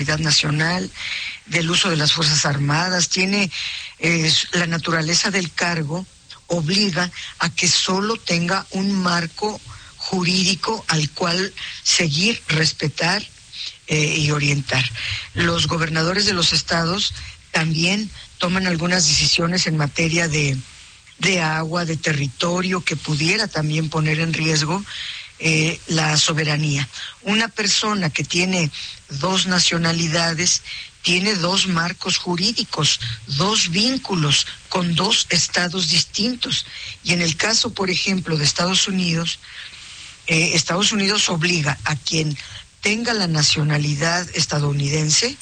nacional, del uso de las Fuerzas Armadas, tiene la naturaleza del cargo, obliga a que solo tenga un marco jurídico al cual seguir, respetar y orientar. Los gobernadores de los estados también toman algunas decisiones en materia de agua, de territorio, que pudiera también poner en riesgo la soberanía. Una persona que tiene dos nacionalidades tiene dos marcos jurídicos, dos vínculos con dos estados distintos. Y en el caso, por ejemplo, de Estados Unidos obliga a quien tenga la nacionalidad estadounidense,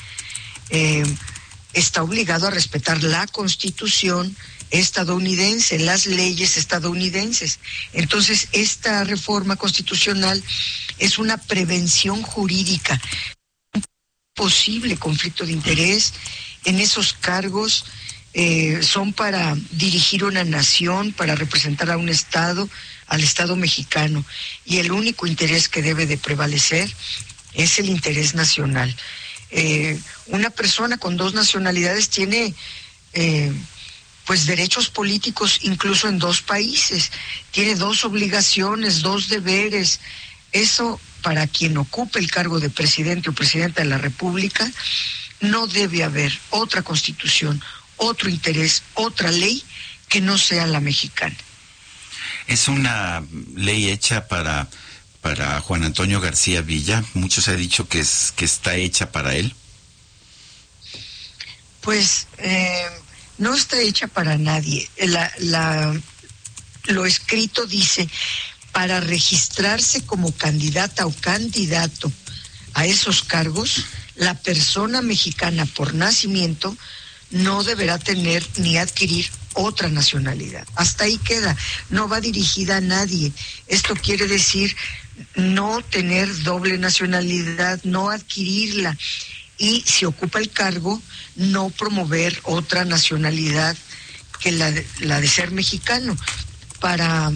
está obligado a respetar la Constitución estadounidense, las leyes estadounidenses. Entonces, esta reforma constitucional es una prevención jurídica. Un posible conflicto de interés en esos cargos son para dirigir una nación, para representar a un estado, al Estado mexicano, y el único interés que debe de prevalecer es el interés nacional. Una persona con dos nacionalidades tiene pues derechos políticos incluso en dos países, tiene dos obligaciones, dos deberes. Eso, para quien ocupe el cargo de presidente o presidenta de la República, no debe haber otra constitución, otro interés, otra ley que no sea la mexicana. Es una ley hecha para Juan Antonio García Villa. Muchos han dicho que está hecha para él. Pues no está hecha para nadie. Lo escrito dice: para registrarse como candidata o candidato a esos cargos, la persona mexicana por nacimiento no deberá tener ni adquirir otra nacionalidad. Hasta ahí queda, no va dirigida a nadie. Esto quiere decir no tener doble nacionalidad, no adquirirla, y si ocupa el cargo, no promover otra nacionalidad que la de ser mexicano. Para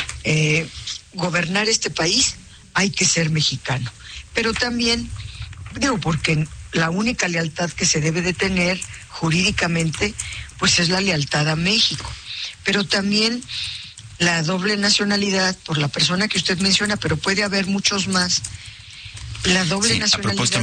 gobernar este país hay que ser mexicano, pero también, porque la única lealtad que se debe de tener jurídicamente, pues es la lealtad a México, pero también la doble nacionalidad por la persona que usted menciona, pero puede haber muchos más. La doble nacionalidad. A propósito,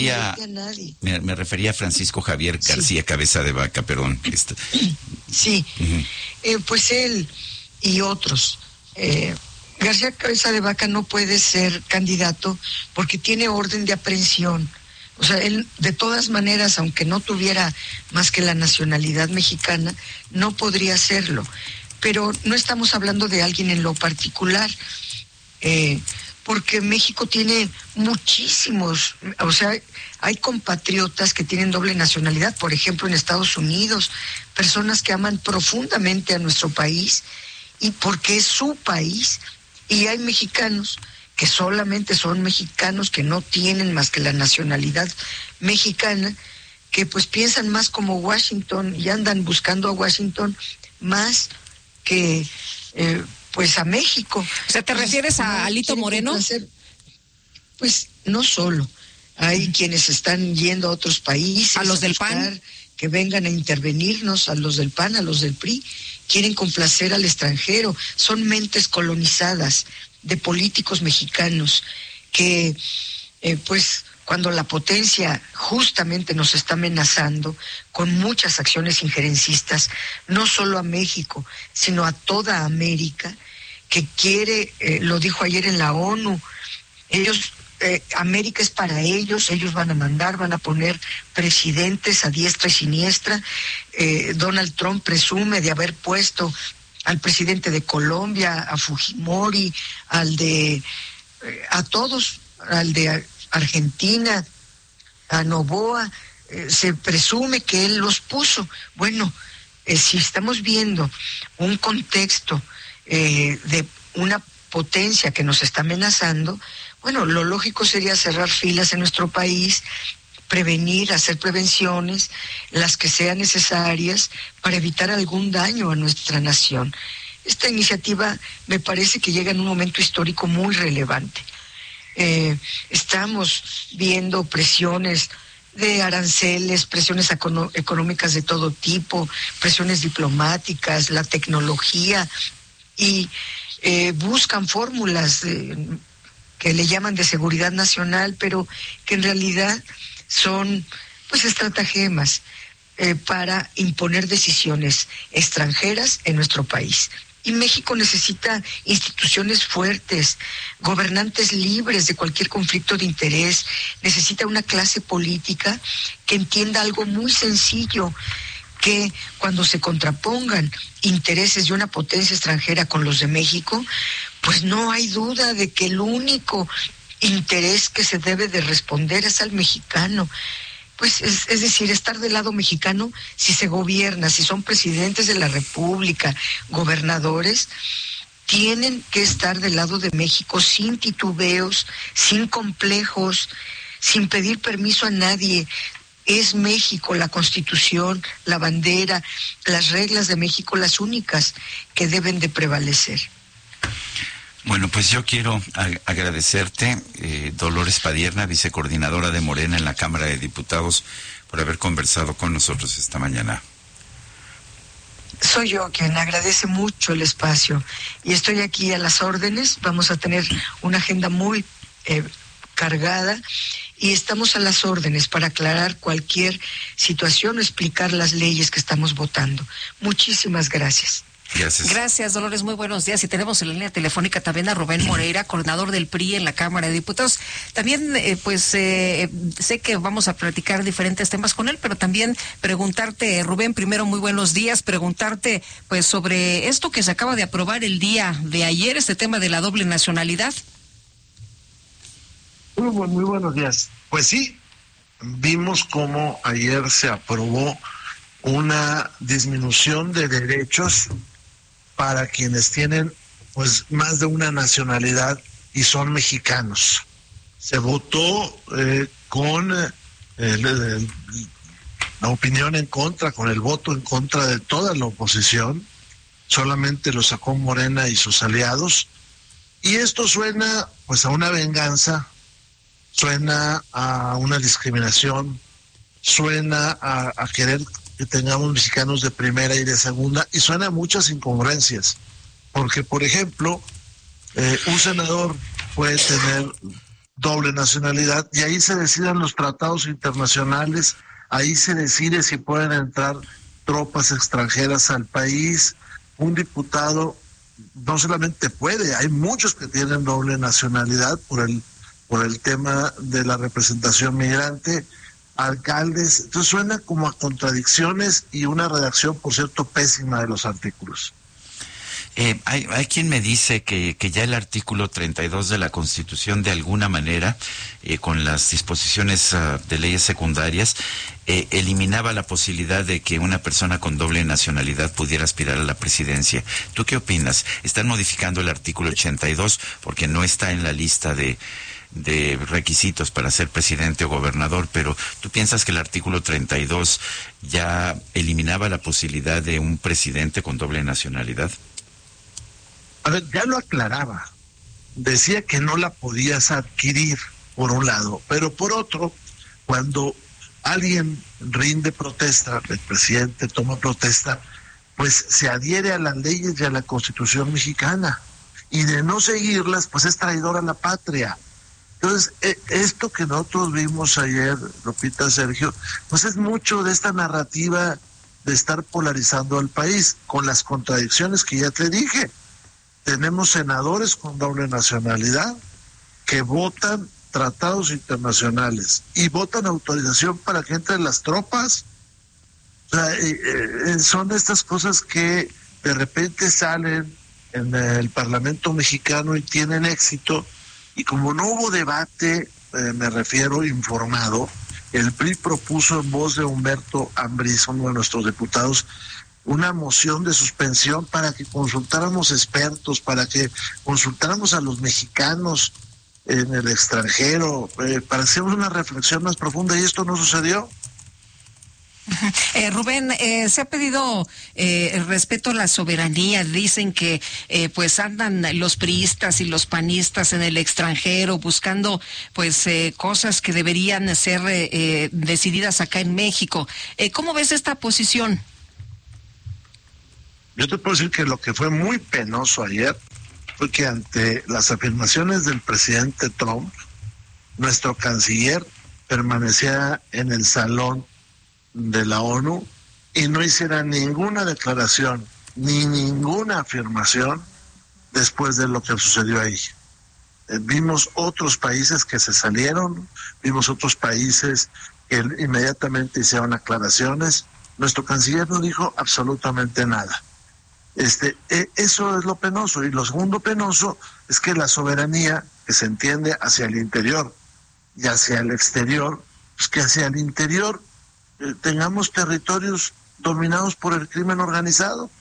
me refería a Francisco Javier García, sí. Cabeza de Vaca, perdón. Sí, pues él y otros. García Cabeza de Vaca no puede ser candidato porque tiene orden de aprehensión. O sea, él de todas maneras, aunque no tuviera más que la nacionalidad mexicana, no podría hacerlo. Pero no estamos hablando de alguien en lo particular, porque México tiene muchísimos, o sea, hay compatriotas que tienen doble nacionalidad, por ejemplo en Estados Unidos, personas que aman profundamente a nuestro país y porque es su país, y hay mexicanos que solamente son mexicanos, que no tienen más que la nacionalidad mexicana, que pues piensan más como Washington y andan buscando a Washington más que pues a México. O sea, ¿te refieres a Alito Moreno? Pues no solo. Hay quienes están yendo a otros países. A los del PAN. Que vengan a intervenirnos, a los del PAN, a los del PRI. Quieren complacer al extranjero. Son mentes colonizadas de políticos mexicanos que, pues, cuando la potencia justamente nos está amenazando con muchas acciones injerencistas, no solo a México, sino a toda América, que quiere, lo dijo ayer en la ONU, América es para ellos van a mandar, van a poner presidentes a diestra y siniestra. Donald Trump presume de haber puesto al presidente de Colombia, a Fujimori, a todos, al de Argentina, a Noboa, se presume que él los puso. Bueno, si estamos viendo un contexto de una potencia que nos está amenazando, bueno, lo lógico sería cerrar filas en nuestro país, prevenir, hacer prevenciones, las que sean necesarias para evitar algún daño a nuestra nación. Esta iniciativa me parece que llega en un momento histórico muy relevante. Estamos viendo presiones de aranceles, presiones económicas de todo tipo, presiones diplomáticas, la tecnología, y buscan fórmulas que le llaman de seguridad nacional, pero que en realidad son pues estratagemas para imponer decisiones extranjeras en nuestro país. Y México necesita instituciones fuertes, gobernantes libres de cualquier conflicto de interés, necesita una clase política que entienda algo muy sencillo, que cuando se contrapongan intereses de una potencia extranjera con los de México, pues no hay duda de que el único interés que se debe de responder es al mexicano. Pues es decir, estar del lado mexicano si se gobierna, si son presidentes de la República, gobernadores, tienen que estar del lado de México sin titubeos, sin complejos, sin pedir permiso a nadie. Es México, la Constitución, la bandera, las reglas de México las únicas que deben de prevalecer. Bueno, pues yo quiero agradecerte, Dolores Padierna, vicecoordinadora de Morena en la Cámara de Diputados, por haber conversado con nosotros esta mañana. Soy yo quien agradece mucho el espacio y estoy aquí a las órdenes. Vamos a tener una agenda muy cargada y estamos a las órdenes para aclarar cualquier situación o explicar las leyes que estamos votando. Muchísimas gracias. Gracias. Gracias, Dolores. Muy buenos días. Y tenemos en la línea telefónica también a Rubén Moreira, coordinador del PRI en la Cámara de Diputados. También, sé que vamos a platicar diferentes temas con él, pero también preguntarte, Rubén, primero, muy buenos días, preguntarte, pues, sobre esto que se acaba de aprobar el día de ayer, este tema de la doble nacionalidad. Muy buenos días. Pues sí, vimos cómo ayer se aprobó una disminución de derechos para quienes tienen pues más de una nacionalidad y son mexicanos. Se votó con la opinión en contra, con el voto en contra de toda la oposición. Solamente lo sacó Morena y sus aliados. Y esto suena pues a una venganza, suena a una discriminación, suena a querer que tengamos mexicanos de primera y de segunda, y suena a muchas incongruencias, porque por ejemplo, un senador puede tener doble nacionalidad y ahí se deciden los tratados internacionales, ahí se decide si pueden entrar tropas extranjeras al país. Un diputado no solamente puede, hay muchos que tienen doble nacionalidad por el tema de la representación migrante, alcaldes. Entonces suena como a contradicciones y una redacción, por cierto, pésima de los artículos. Hay quien me dice que ya el artículo 32 de la Constitución, de alguna manera, con las disposiciones de leyes secundarias, eliminaba la posibilidad de que una persona con doble nacionalidad pudiera aspirar a la presidencia. ¿Tú qué opinas? Están modificando el artículo 82 porque no está en la lista de requisitos para ser presidente o gobernador, pero ¿tú piensas que el artículo 32 ya eliminaba la posibilidad de un presidente con doble nacionalidad? A ver, ya lo aclaraba. Decía que no la podías adquirir, por un lado, pero por otro, cuando alguien rinde protesta, el presidente toma protesta, pues se adhiere a las leyes y a la Constitución mexicana, y de no seguirlas, pues es traidor a la patria. Entonces, esto que nosotros vimos ayer, Lupita, Sergio, pues es mucho de esta narrativa de estar polarizando al país, con las contradicciones que ya te dije. Tenemos senadores con doble nacionalidad que votan tratados internacionales y votan autorización para que entren las tropas. O sea, son estas cosas que de repente salen en el Parlamento mexicano y tienen éxito. Y como no hubo debate, me refiero informado, el PRI propuso en voz de Humberto Ambriz, uno de nuestros diputados, una moción de suspensión para que consultáramos expertos, para que consultáramos a los mexicanos en el extranjero, para hacer una reflexión más profunda, y esto no sucedió. Rubén, se ha pedido el respeto a la soberanía. Dicen que pues andan los priistas y los panistas en el extranjero buscando pues cosas que deberían ser decididas acá en México. ¿Cómo ves esta posición? Yo te puedo decir que lo que fue muy penoso ayer fue que ante las afirmaciones del presidente Trump, nuestro canciller permanecía en el salón de la ONU y no hiciera ninguna declaración ni ninguna afirmación después de lo que sucedió ahí. Vimos otros países que se salieron, vimos otros países que inmediatamente hicieron aclaraciones. Nuestro canciller no dijo absolutamente nada. Eso es lo penoso. Y lo segundo penoso es que la soberanía que se entiende hacia el interior y hacia el exterior, pues que hacia el interior tengamos territorios dominados por el crimen organizado.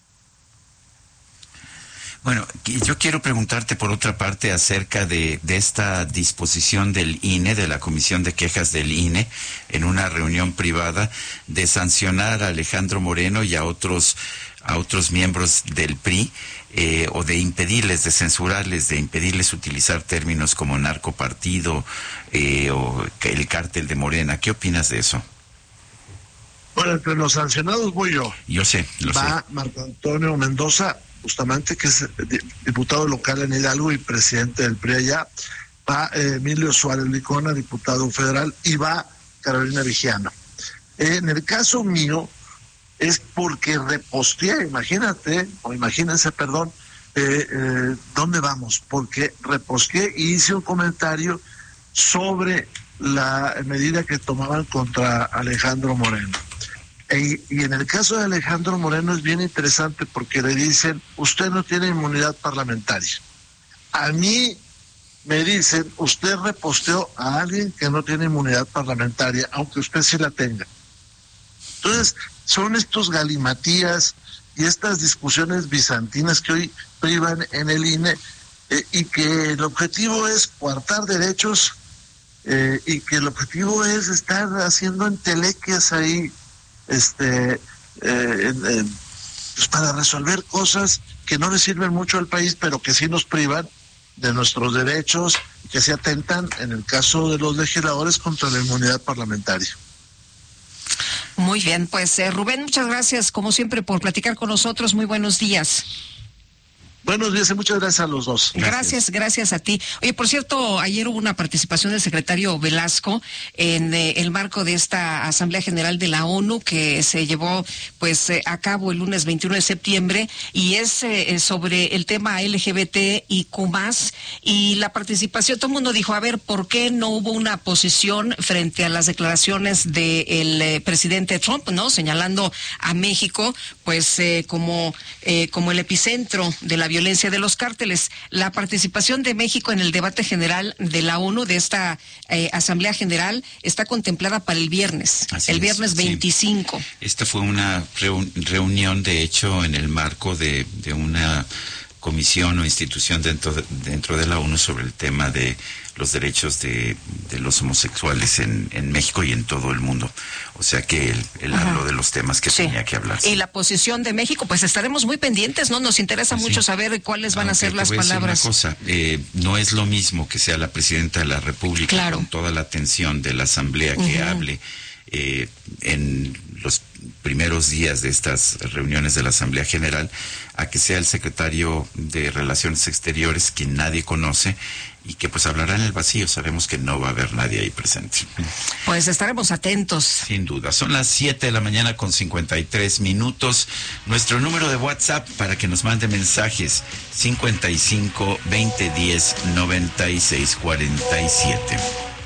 Bueno, yo quiero preguntarte por otra parte acerca de esta disposición del INE, de la Comisión de Quejas del INE, en una reunión privada, de sancionar a Alejandro Moreno y a otros miembros del PRI, o de impedirles, de censurarles, de impedirles utilizar términos como narcopartido o el cártel de Morena. ¿Qué opinas de eso? Bueno, entre los sancionados voy yo. Yo sé, lo sé. Va Marco Antonio Mendoza, justamente, que es diputado local en Hidalgo y presidente del PRI allá. Va Emilio Suárez Licona, diputado federal, y va Carolina Vigiano. En el caso mío, es porque reposteé, imagínense, ¿dónde vamos? Porque reposteé y hice un comentario sobre la medida que tomaban contra Alejandro Moreno. Y en el caso de Alejandro Moreno es bien interesante porque le dicen, usted no tiene inmunidad parlamentaria. A mí me dicen, usted reposteó a alguien que no tiene inmunidad parlamentaria, aunque usted sí la tenga. Entonces, son estos galimatías y estas discusiones bizantinas que hoy privan en el INE y que el objetivo es coartar derechos y que el objetivo es estar haciendo entelequias ahí pues para resolver cosas que no le sirven mucho al país, pero que sí nos privan de nuestros derechos, que se atentan, en el caso de los legisladores, contra la inmunidad parlamentaria. Muy bien, pues Rubén, muchas gracias como siempre por platicar con nosotros. Muy buenos días. Buenos días y muchas gracias a los dos. Gracias a ti. Oye, por cierto, ayer hubo una participación del secretario Velasco en el marco de esta Asamblea General de la ONU que se llevó pues a cabo el lunes 21 de septiembre y es sobre el tema LGBT y Q+, y la participación, todo el mundo dijo, a ver, ¿por qué no hubo una posición frente a las declaraciones del presidente Trump, ¿no? Señalando a México pues como el epicentro de la violencia de los cárteles. La participación de México en el debate general de la ONU, de esta Asamblea General, está contemplada para el viernes, el viernes 25. Sí. Esta fue una reunión, de hecho, en el marco de una comisión o institución dentro de la ONU sobre el tema de los derechos de los homosexuales en México y en todo el mundo. O sea que él habló de los temas que tenía que hablar. Y la posición de México, pues estaremos muy pendientes, ¿no? Nos interesa mucho saber cuáles van a ser las palabras. Una cosa, no es lo mismo que sea la presidenta de la República con toda la atención de la Asamblea que hable en los primeros días de estas reuniones de la Asamblea General, a que sea el secretario de Relaciones Exteriores, quien nadie conoce, y que pues hablará en el vacío. Sabemos que no va a haber nadie ahí presente. Pues estaremos atentos. Sin duda. Son las 7 de la mañana con 53 minutos. Nuestro número de WhatsApp para que nos mande mensajes, 55 20 10 96 47.